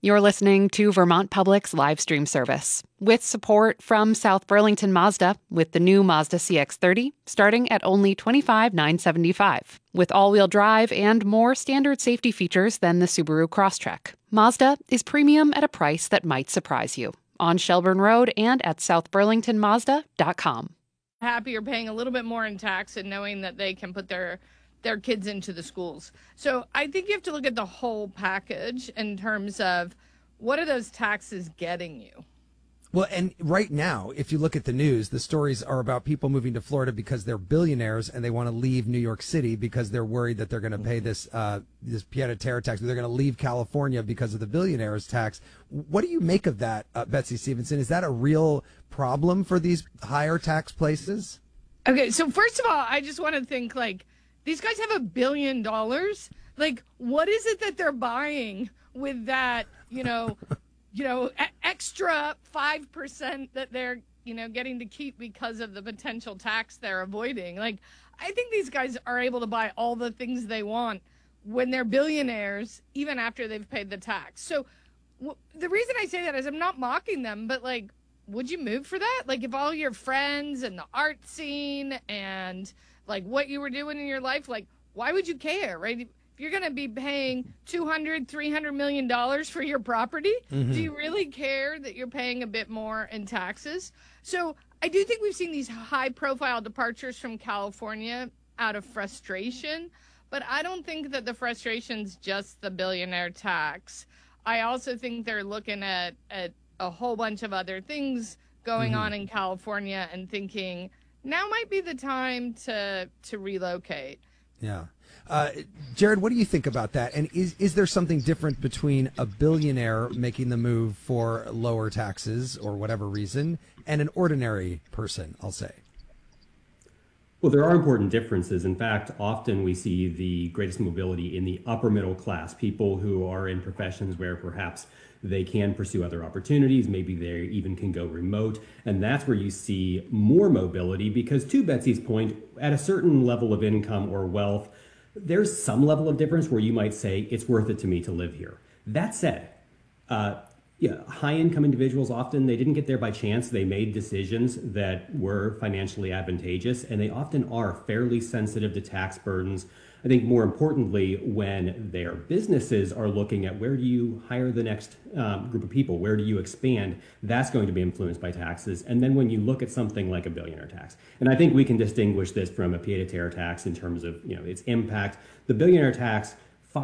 You're listening to Vermont Public's live stream service with support from South Burlington Mazda with the new Mazda CX-30 starting at only $25,975 with all-wheel drive and more standard safety features than the Subaru Crosstrek. Mazda is premium at a price that might surprise you on Shelburne Road and at southburlingtonmazda.com. Happier paying a little bit more in tax and knowing that they can put their kids into the schools. So I think you have to look at the whole package in terms of what are those taxes getting you? Well, and right now, if you look at the news, the stories are about people moving to Florida because they're billionaires and they want to leave New York City because they're worried that they're going to pay this pied-à-terre tax. They're going to leave California because of the billionaires tax. What do you make of that, Betsy Stevenson? Is that a real problem for these higher tax places? Okay, so first of all, I just want to think these guys have $1 billion. What is it that they're buying with that, extra 5% that they're, getting to keep because of the potential tax they're avoiding? I think these guys are able to buy all the things they want when they're billionaires, even after they've paid the tax. So the reason I say that is I'm not mocking them, but would you move for that? If all your friends and the art scene and what you were doing in your life, why would you care, right? If you're going to be paying $200-300 million for your property, do you really care that you're paying a bit more in taxes? So I do think we've seen these high-profile departures from California out of frustration, but I don't think that the frustration's just the billionaire tax. I also think they're looking at a whole bunch of other things going on in California and thinking now might be the time to relocate. Yeah. Jared, what do you think about that? And is there something different between a billionaire making the move for lower taxes or whatever reason and an ordinary person, I'll say? Well, there are important differences. In fact, often we see the greatest mobility in the upper middle class, people who are in professions where perhaps they can pursue other opportunities. Maybe they even can go remote. And that's where you see more mobility because, to Betsy's point, at a certain level of income or wealth, there's some level of difference where you might say it's worth it to me to live here. That said, high-income individuals often, they didn't get there by chance. They made decisions that were financially advantageous, and they often are fairly sensitive to tax burdens. I think more importantly, when their businesses are looking at where do you hire the next group of people, where do you expand, that's going to be influenced by taxes. And then when you look at something like a billionaire tax, and I think we can distinguish this from a pied-à-terre tax in terms of its impact. The billionaire tax,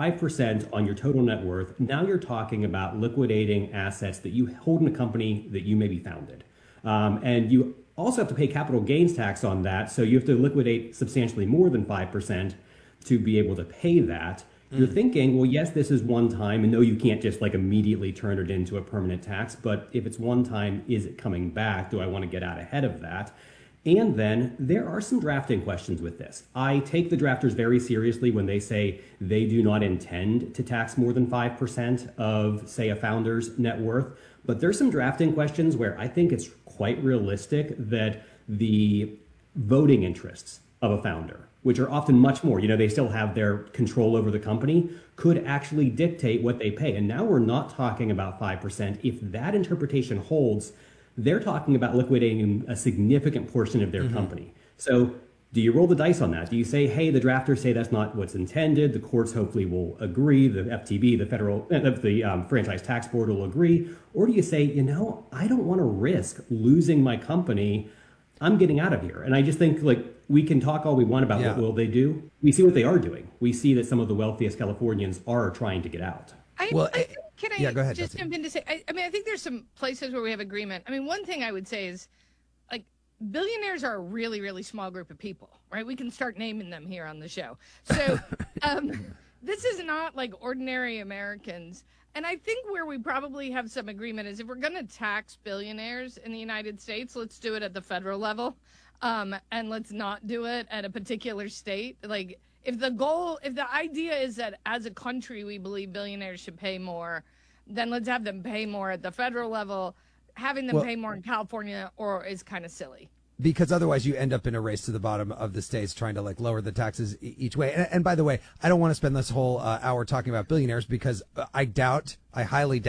5% on your total net worth. Now you're talking about liquidating assets that you hold in a company that you maybe founded. And you also have to pay capital gains tax on that. So you have to liquidate substantially more than 5% to be able to pay that. You're thinking, well, yes, this is one time. And no, you can't just immediately turn it into a permanent tax. But if it's one time, is it coming back? Do I want to get out ahead of that? And then there are some drafting questions with this. I take the drafters very seriously when they say they do not intend to tax more than 5% of, say, a founder's net worth. But there's some drafting questions where I think it's quite realistic that the voting interests of a founder, which are often much more, they still have their control over the company, could actually dictate what they pay. And now we're not talking about 5%. If that interpretation holds, they're talking about liquidating a significant portion of their company. So do you roll the dice on that? Do you say, hey, the drafters say that's not what's intended. The courts hopefully will agree. The FTB, the Franchise Tax Board will agree. Or do you say, I don't want to risk losing my company. I'm getting out of here. And I just think we can talk all we want about what will they do. We see what they are doing. We see that some of the wealthiest Californians are trying to get out. Can I go ahead, just jump in to say, I think there's some places where we have agreement. One thing I would say is, billionaires are a really, really small group of people, right? We can start naming them here on the show. So this is not like ordinary Americans. And I think where we probably have some agreement is if we're going to tax billionaires in the United States, let's do it at the federal level. And let's not do it at a particular state. If the idea is that as a country we believe billionaires should pay more, then let's have them pay more at the federal level. Having them pay more in California is kind of silly. Because otherwise you end up in a race to the bottom of the states trying to lower the taxes each way. And by the way, I don't want to spend this whole hour talking about billionaires because I highly doubt